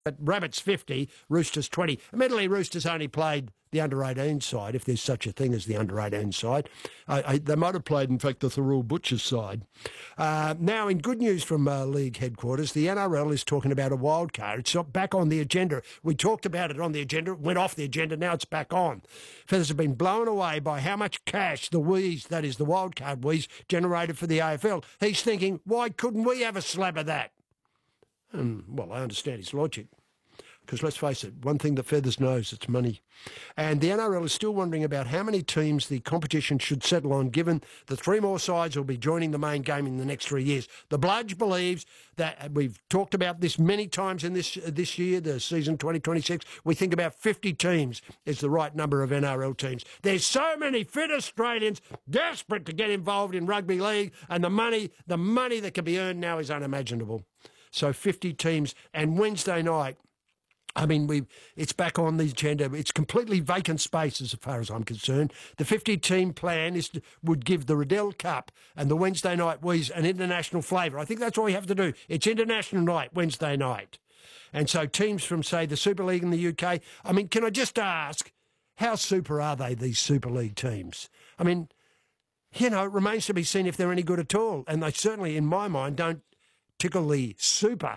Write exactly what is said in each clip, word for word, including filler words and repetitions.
But Rabbits fifty, Roosters twenty. Admittedly, Roosters only played the under eighteen side, if there's such a thing as the under eighteen side. I, I, they might have played, in fact, the Thurul Butchers side. Uh, now, in good news from uh, league headquarters, the N R L is talking about a wild card. It's back on the agenda. We talked about it on the agenda, went off the agenda, now it's back on. Feathers have been blown away by how much cash the Wheeze, that is the wild card Wheeze, generated for the A F L. He's thinking, why couldn't we have a slab of that? And, well, I understand his logic. Because let's face it, one thing that Feathers knows, it's money. And the N R L is still wondering about how many teams the competition should settle on, given the three more sides will be joining the main game in the next three years. The Bludge believes that, we've talked about this many times in this this year, the season twenty twenty-six, we think about fifty teams is the right number of N R L teams. There's so many fit Australians desperate to get involved in rugby league, and the money, the money that can be earned now is unimaginable. So fifty teams, and Wednesday night, I mean, we it's back on the agenda. It's completely vacant space as far as I'm concerned. The fifty-team plan is to, would give the Riddell Cup and the Wednesday night Wheeze an international flavour. I think that's what we have to do. It's international night, Wednesday night. And so teams from, say, the Super League in the U K, I mean, can I just ask, how super are they, these Super League teams? I mean, you know, it remains to be seen if they're any good at all. And they certainly, in my mind, don't tickle the super,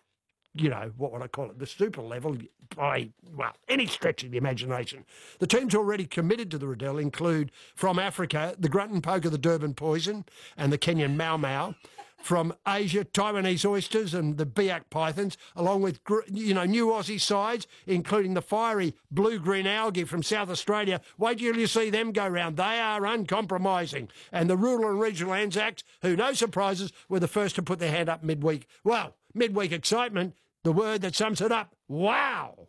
you know, what would I call it, the super level by, well, any stretch of the imagination. The teams already committed to the Riddell include, from Africa, the Grunton Poker, the Durban Poison, and the Kenyan Mau Mau. From Asia, Taiwanese Oysters and the Biak Pythons, along with, you know, new Aussie sides, including the fiery blue-green algae from South Australia. Wait till you see them go round. They are uncompromising. And the rural and regional Anzacs, who, no surprises, were the first to put their hand up midweek. Well, midweek excitement, the word that sums it up, wow.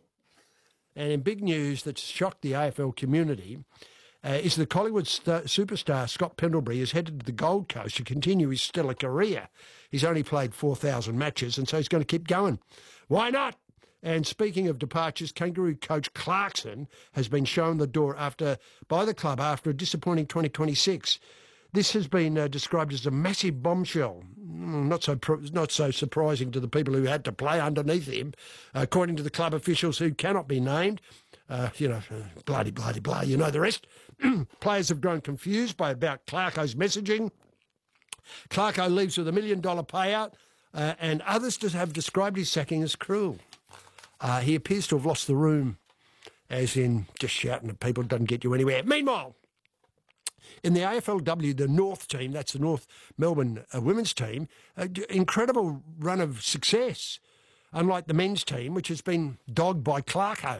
And in big news that's shocked the A F L community, uh, is the Collingwood st- superstar Scott Pendlebury is headed to the Gold Coast to continue his stellar career. He's only played four thousand matches, and so he's going to keep going. Why not? And speaking of departures, Kangaroo coach Clarkson has been shown the door after by the club after a disappointing twenty twenty-six. This has been uh, described as a massive bombshell. Not so not so surprising to the people who had to play underneath him, according to the club officials who cannot be named. Uh, you know, bloody, bloody, blah, you know the rest. Players have grown confused by about Clarko's messaging. Clarko leaves with a million-dollar payout, uh, and others just have described his sacking as cruel. Uh, he appears to have lost the room, as in just shouting at people doesn't get you anywhere. Meanwhile, in the A F L W, the North team, that's the North Melbourne uh, women's team, uh, incredible run of success, unlike the men's team, which has been dogged by Clarko.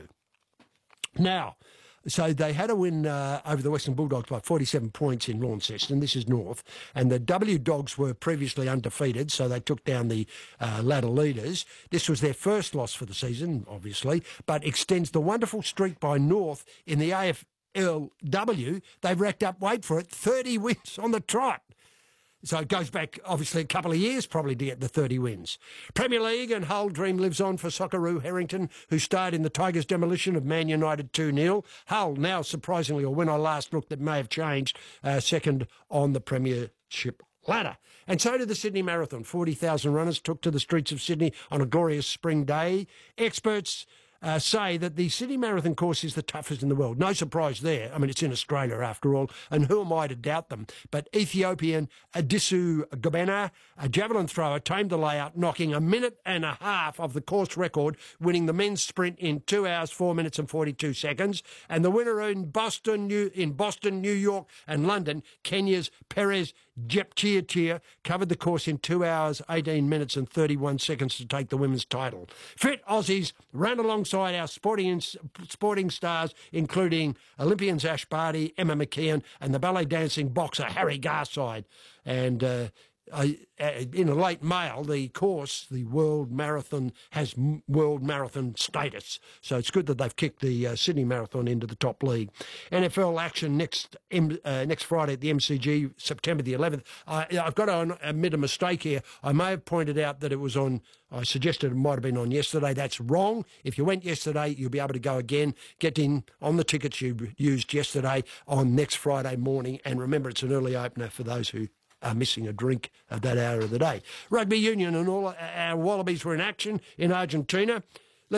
Now, so they had a win uh, over the Western Bulldogs by forty-seven points in Launceston. This is North. And the W Dogs were previously undefeated, so they took down the uh, ladder leaders. This was their first loss for the season, obviously, but extends the wonderful streak by North in the A F L W. They've racked up, wait for it, thirty wins on the trot. So it goes back, obviously, a couple of years probably to get the thirty wins. Premier League and Hull dream lives on for Socceroo Harrington, who starred in the Tigers' demolition of Man United two nil. Hull now, surprisingly, or when I last looked, it may have changed, uh, second on the Premiership ladder. And so did the Sydney Marathon. forty thousand runners took to the streets of Sydney on a glorious spring day. Experts Uh, say that the Sydney Marathon course is the toughest in the world. No surprise there. I mean, it's in Australia after all, and who am I to doubt them? But Ethiopian Adisu Gobena, a javelin thrower, tamed the layout, knocking a minute and a half of the course record, winning the men's sprint in two hours, four minutes and forty-two seconds. And the winner in Boston, New, in Boston, New York and London, Kenya's Perez Jepchirchir, covered the course in two hours, eighteen minutes and thirty-one seconds to take the women's title. Fit Aussies ran alongside our sporting sporting stars, including Olympians Ash Barty, Emma McKeon, and the ballet dancing boxer Harry Garside. And uh, uh, in a late mail, the course, the World Marathon, has m- World Marathon status. So it's good that they've kicked the uh, Sydney Marathon into the top league. N F L action next M- uh, next Friday at the M C G, September the eleventh. Uh, I've got to admit a mistake here. I may have pointed out that it was on, I suggested it might have been on yesterday. That's wrong. If you went yesterday, you'll be able to go again. Get in on the tickets you used yesterday on next Friday morning. And remember, it's an early opener for those who are missing a drink at that hour of the day. Rugby union and all our Wallabies were in action in Argentina.